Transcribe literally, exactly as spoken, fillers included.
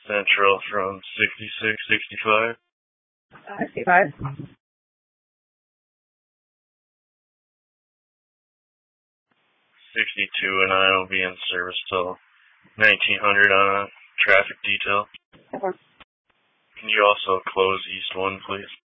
Central from sixty-six sixty-five. sixty-five. sixty-two, and I will be in service till nineteen hundred on a traffic detail. Okay. Can you also close East one, please?